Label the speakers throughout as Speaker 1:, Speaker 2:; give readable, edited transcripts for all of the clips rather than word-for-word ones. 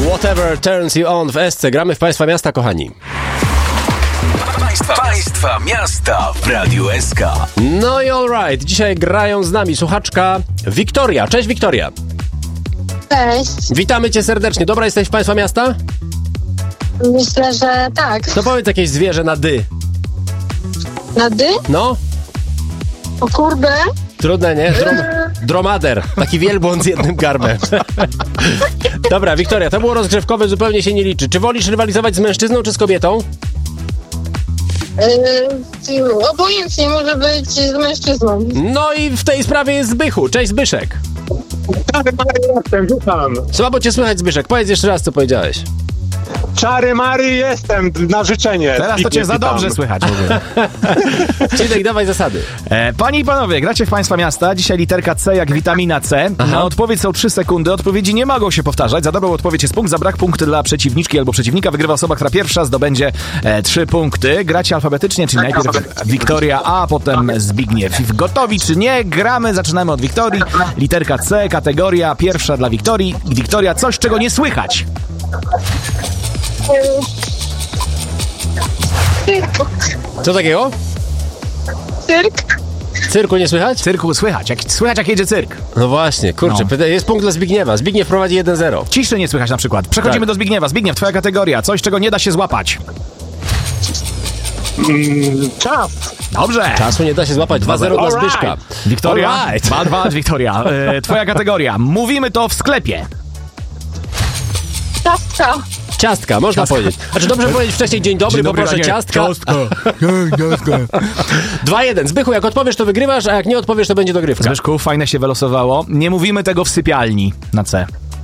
Speaker 1: Whatever Turns You On w SC. Gramy w Państwa Miasta, kochani.
Speaker 2: Państwa Miasta w Radiu SK.
Speaker 1: No i alright. Dzisiaj grają z nami słuchaczka Wiktoria. Cześć, Wiktoria.
Speaker 3: Cześć.
Speaker 1: Witamy cię serdecznie. Dobra, jesteś w Państwa Miasta?
Speaker 3: Myślę, że tak.
Speaker 1: To powiedz jakieś zwierzę na dy.
Speaker 3: Na dy?
Speaker 1: No,
Speaker 3: O kurde.
Speaker 1: trudne, nie? Dromader. Taki wielbłąd z jednym garbem. Dobra, Wiktoria, to było rozgrzewkowe, zupełnie się nie liczy. Czy wolisz rywalizować z mężczyzną czy z kobietą?
Speaker 3: Obojętnie może być z mężczyzną.
Speaker 1: No i w tej sprawie jest Zbychu. Cześć, Zbyszek.
Speaker 4: Czary Mary jestem, rzucam.
Speaker 1: Słabo cię słychać, Zbyszek. Powiedz jeszcze raz, co powiedziałeś.
Speaker 4: Czary Mary jestem, na życzenie.
Speaker 5: Teraz to cię za dobrze słychać w ogóle.
Speaker 1: Czyli dawaj zasady.
Speaker 5: Panie i panowie, gracie w Państwa Miasta. Dzisiaj literka C jak witamina C. Na odpowiedź są 3 sekundy. Odpowiedzi nie mogą się powtarzać. Za dobrą odpowiedź jest punkt, za brak punkt dla przeciwniczki albo przeciwnika. Wygrywa osoba, która pierwsza zdobędzie 3 punkty. Gracie alfabetycznie, czyli najpierw Wiktoria, a potem Zbigniew. Gotowi czy nie? Gramy, zaczynamy od Wiktorii. Literka C, kategoria pierwsza dla Wiktorii. Wiktoria, coś czego nie słychać.
Speaker 1: Co takiego?
Speaker 3: Cyrk.
Speaker 1: Cyrku nie słychać?
Speaker 5: Cyrku słychać. Słychać jak jedzie cyrk.
Speaker 1: No właśnie, kurczę, jest punkt dla Zbigniewa. Zbigniew prowadzi 1-0.
Speaker 5: Ciszy nie słychać na przykład. Przechodzimy do Zbigniewa. Zbigniew, twoja kategoria. Coś, czego nie da się złapać.
Speaker 4: Czas.
Speaker 5: Dobrze.
Speaker 1: Czasu nie da się złapać. 2-0 dla Zbyszka.
Speaker 5: Wiktoria.
Speaker 1: Alright.
Speaker 5: 2-2, Wiktoria. Twoja kategoria. Mówimy to w sklepie.
Speaker 3: Ciastka.
Speaker 1: Ciastka, można powiedzieć. Znaczy dobrze powiedzieć wcześniej dzień dobry, bo proszę ciastka. 2-1. Zbychu, jak odpowiesz, to wygrywasz, a jak nie odpowiesz, to będzie dogrywka.
Speaker 5: Zbyszku, fajne się wylosowało. Nie mówimy tego w sypialni na C.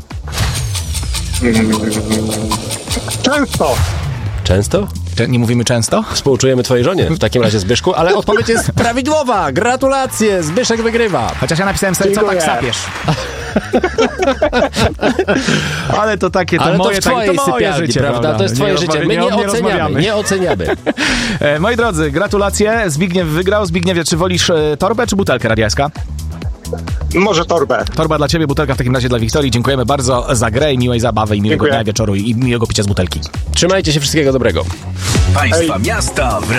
Speaker 4: Często.
Speaker 1: Często?
Speaker 5: Nie mówimy często?
Speaker 1: Współczujemy twojej żonie w takim razie, Zbyszku, ale odpowiedź jest prawidłowa. Gratulacje, Zbyszek wygrywa.
Speaker 5: Chociaż ja napisałem sobie, co tak sapiesz. Ale to takie, to
Speaker 1: Ale
Speaker 5: moje,
Speaker 1: to w twojej
Speaker 5: to moje
Speaker 1: sypialni,
Speaker 5: życie,
Speaker 1: prawda? To jest twoje życie. My nie oceniamy.
Speaker 5: Moi drodzy, gratulacje. Zbigniew wygrał. Zbigniewie, czy wolisz torbę czy butelkę radiaska?
Speaker 4: Może torbę.
Speaker 5: Torba dla ciebie, butelka w takim razie dla Wiktorii. Dziękujemy bardzo za grę i miłej zabawy i miłego dnia, wieczoru i miłego picia z butelki.
Speaker 1: Trzymajcie się, wszystkiego dobrego.
Speaker 2: Państwa Miasta w